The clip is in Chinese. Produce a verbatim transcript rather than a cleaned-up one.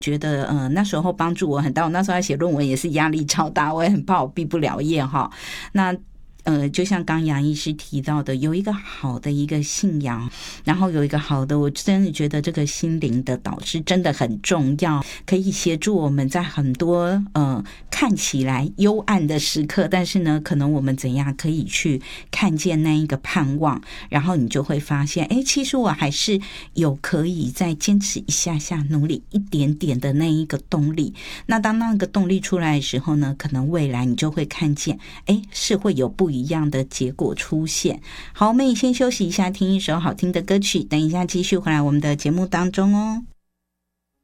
觉得呃那时候帮助我很大，我那时候要写论文也是压力超大，我也很怕我毕不了业哈。那呃，就像刚杨医师提到的，有一个好的一个信仰，然后有一个好的，我真的觉得这个心灵的导师真的很重要，可以协助我们在很多呃看起来幽暗的时刻，但是呢，可能我们怎样可以去看见那一个盼望，然后你就会发现，哎，其实我还是有可以再坚持一下下，努力一点点的那一个动力。那当那个动力出来的时候呢，可能未来你就会看见，哎，是会有不一样的结果出现。好，我们也先休息一下，听一首好听的歌曲，等一下继续回来我们的节目当中哦。